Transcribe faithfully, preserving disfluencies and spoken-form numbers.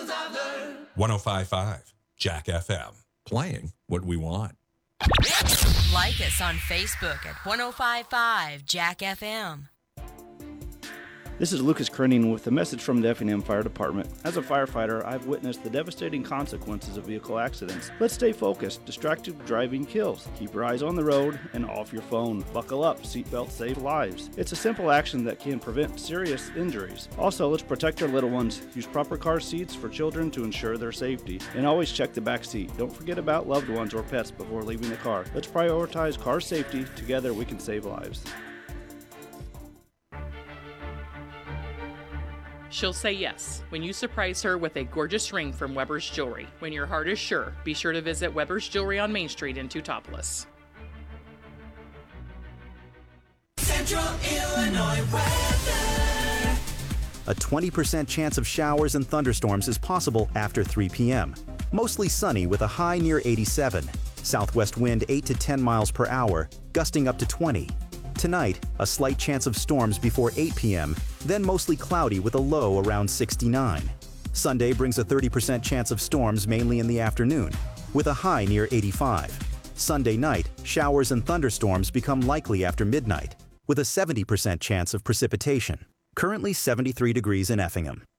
one oh five point five Jack F M. Playing what we want. Like us on Facebook at one oh five point five Jack F M. This is Lucas Krenning with a message from the Effingham Fire Department. As a firefighter, I've witnessed the devastating consequences of vehicle accidents. Let's stay focused. Distracted driving kills. Keep your eyes on the road and off your phone. Buckle up. Seatbelts save lives. It's a simple action that can prevent serious injuries. Also, let's protect our little ones. Use proper car seats for children to ensure their safety. And always check the back seat. Don't forget about loved ones or pets before leaving the car. Let's prioritize car safety. Together, we can save lives. She'll say yes when you surprise her with a gorgeous ring from Weber's Jewelry. When your heart is sure, be sure to visit Weber's Jewelry on Main Street in Teutopolis. Central Illinois weather. A twenty percent chance of showers and thunderstorms is possible after three p.m. Mostly sunny with a high near eighty-seven. Southwest wind eight to ten miles per hour, gusting up to twenty. Tonight, a slight chance of storms before eight p.m., then mostly cloudy with a low around sixty-nine. Sunday brings a thirty percent chance of storms mainly in the afternoon, with a high near eighty-five. Sunday night, showers and thunderstorms become likely after midnight, with a seventy percent chance of precipitation. Currently seventy-three degrees in Effingham.